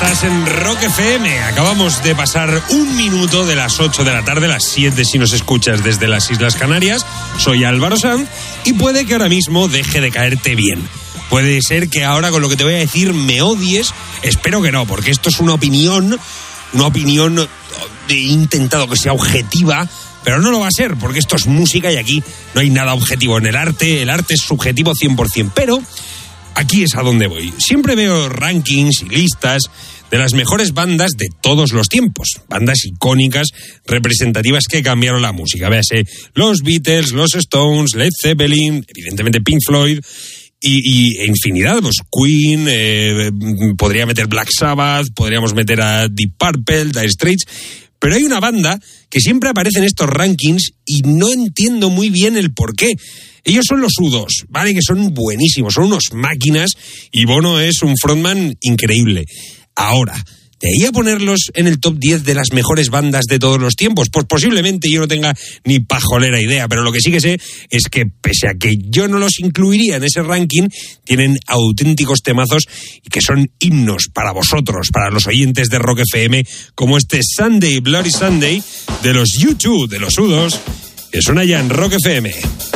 Estás en Rock FM. Acabamos de pasar un minuto de las 8 de la tarde, las 7 si nos escuchas desde las Islas Canarias. Soy Álvaro Sanz y puede que ahora mismo deje de caerte bien. Puede ser que ahora con lo que te voy a decir me odies. Espero que no, porque esto es una opinión he intentado que sea objetiva, pero no lo va a ser, porque esto es música y aquí no hay nada objetivo en el arte. El arte es subjetivo 100%, pero aquí es a donde voy. Siempre veo rankings y listas de las mejores bandas de todos los tiempos. Bandas icónicas, representativas que cambiaron la música. Véase, los Beatles, los Stones, Led Zeppelin, evidentemente Pink Floyd y infinidad. Pues Queen, podría meter Black Sabbath, podríamos meter a Deep Purple, Dire Straits. Pero hay una banda que siempre aparece en estos rankings y no entiendo muy bien el porqué. Ellos son los U2, ¿vale? Que son buenísimos, son unos máquinas y Bono es un frontman increíble. Ahora, de ahí a ponerlos en el top 10 de las mejores bandas de todos los tiempos, pues posiblemente yo no tenga ni pajolera idea, pero lo que sí que sé es que pese a que yo no los incluiría en ese ranking, tienen auténticos temazos y que son himnos para vosotros, para los oyentes de Rock FM, como este Sunday, Bloody Sunday de los U2, de los U2, que suena ya en Rock FM.